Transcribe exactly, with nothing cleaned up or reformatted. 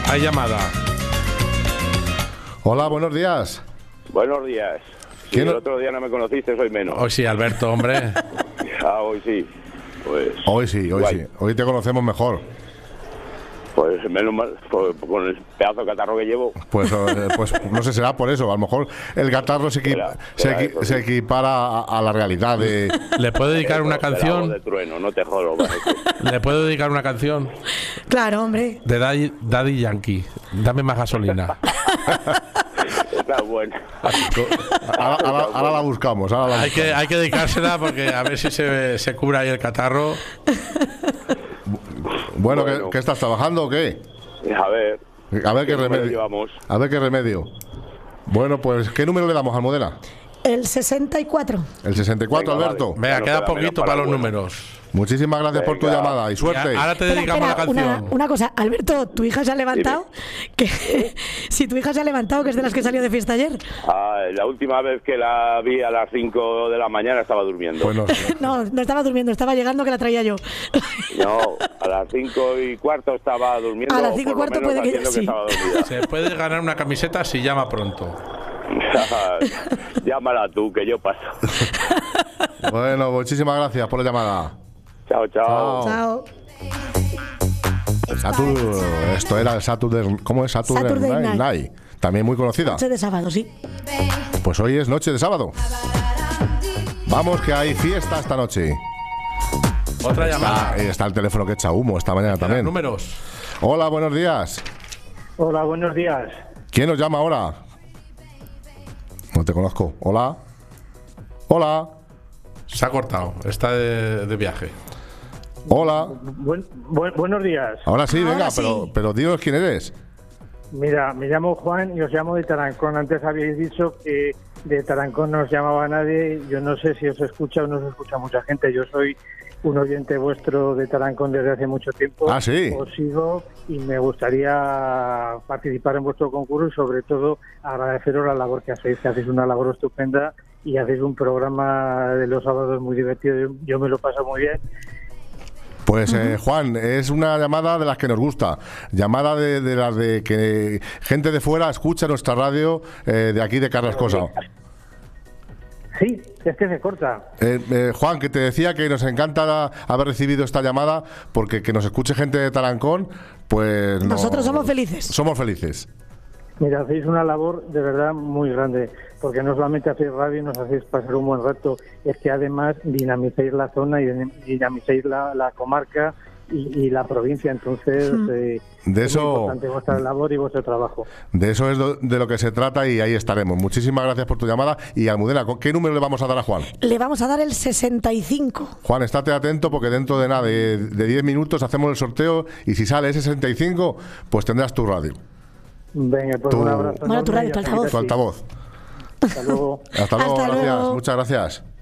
Hay llamada. Hola, buenos días. Buenos días. Si el otro día no me conociste, soy menos. Hoy sí, Alberto, hombre. Ah, hoy sí. Pues, hoy sí, hoy guay. sí. Hoy te conocemos mejor. Pues menos mal, pues, con el pedazo de catarro que llevo. Pues, eh, pues no sé, será por eso. A lo mejor el catarro se, equi era, se, equi eso, se equipara a, a la realidad de... ¿Le puedo dedicar una canción? De trueno, no te jodo, ¿Le puedo dedicar una canción? Claro, hombre. De Daddy, Daddy Yankee. Dame más gasolina. Está buena. Ahora, ahora, ahora la buscamos. Ahora la hay, buscamos. que, hay que dedicársela porque a ver si se, se cura ahí el catarro. Bueno, bueno. ¿qué, ¿qué estás trabajando o qué? A ver. A ver qué, qué remedio. Llevamos? A ver qué remedio. Bueno, pues, ¿qué número le damos, Almudena? El sesenta y cuatro. El sesenta y cuatro, venga, Alberto. Vale. Venga, queda poquito para, para los bueno. números. Muchísimas gracias venga. por tu llamada y suerte. Ya, ahora te dedicamos espera, espera, la canción. Una, una cosa, Alberto, tu hija se ha levantado. Que, si tu hija se ha levantado, que es de las que salió de fiesta ayer. Ah, la última vez que la vi a las cinco de la mañana estaba durmiendo. Bueno, no, no estaba durmiendo, estaba llegando que la traía yo. No, a las cinco y cuarto estaba durmiendo. A las cinco y cuarto puede que, que sí. estaba dormida. Se puede ganar una camiseta si llama pronto. Llámala tú, que yo paso. Bueno, muchísimas gracias por la llamada. Chao, chao. Chao. Satur, esto era Saturday, ¿cómo es? Saturday, Saturday Night, Night. Night. También muy conocida. Noche de sábado, sí. Pues hoy es noche de sábado. Vamos, que hay fiesta esta noche. Otra llamada. Está, está el teléfono que echa humo esta mañana también. Números. Hola, buenos días. Hola, buenos días. ¿Quién nos llama ahora? No te conozco. Hola. Hola. Se ha cortado. Está de, de viaje. Hola. Buen, buen, buenos días. Ahora sí, Ahora venga, sí. pero pero dinos quién eres. Mira, me llamo Juan y os llamo de Tarancón. Antes habéis dicho que de Tarancón no os llamaba nadie. Yo no sé si os escucha o no os escucha mucha gente. Yo soy un oyente vuestro de Tarancón desde hace mucho tiempo. Ah, sí. Os sigo y me gustaría participar en vuestro concurso y sobre todo agradeceros la labor que hacéis, que hacéis una labor estupenda y hacéis un programa de los sábados muy divertido. Yo, yo me lo paso muy bien. Pues eh, Juan, es una llamada de las que nos gusta, llamada de, de las de que gente de fuera escucha nuestra radio eh, de aquí de Carrascosa. Sí, es que se corta. Eh, eh, Juan, que te decía que nos encanta haber recibido esta llamada porque que nos escuche gente de Tarancón, pues no, nosotros somos felices. Somos felices. Mira, hacéis una labor de verdad muy grande, porque no solamente hacéis radio y nos hacéis pasar un buen rato, es que además dinamicéis la zona y dinamicéis la, la comarca y, y la provincia, entonces mm. eh, de es eso, muy importante vuestra labor y vuestro trabajo. De eso es do, de lo que se trata y ahí estaremos. Muchísimas gracias por tu llamada. Y Almudena, ¿qué número le vamos a dar a Juan? Le vamos a dar el sesenta y cinco. Juan, estate atento porque dentro de nada, de, de diez minutos hacemos el sorteo y si sale ese sesenta y cinco, pues tendrás tu radio. Venga, pues tu, un abrazo. Bueno, tu radio, tu altavoz. Tu altavoz. Hasta luego. Hasta luego, Hasta gracias. luego. Muchas gracias.